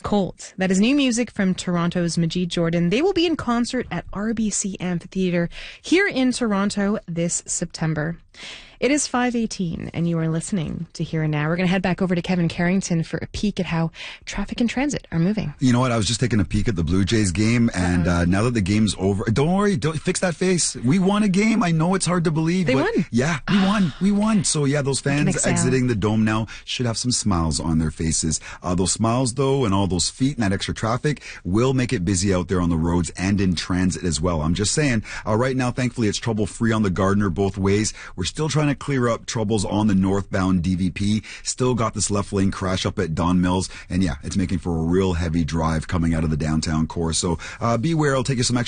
Colt. That is new music from Toronto's Majid Jordan. They will be in concert at RBC Amphitheatre here in Toronto this September. It is 5:18, and you are listening to Here and Now. We're going to head back over to Kevin Carrington for a peek at how traffic and transit are moving. You know what? I was just taking a peek at the Blue Jays game, and now that the game's over, don't worry, don't fix that face. We won a game. I know it's hard to believe. They but won. Yeah, we won. So yeah, those fans exiting the dome now should have some smiles on their faces. Those smiles, though, and all those feet and that extra traffic will make it busy out there on the roads and in transit as well. I'm just saying, right now, thankfully, it's trouble-free on the Gardiner both ways. We're still trying to clear up troubles on the northbound DVP. Still got this left lane crash up at Don Mills. And yeah, it's making for a real heavy drive coming out of the downtown core. So beware, it'll take you some extra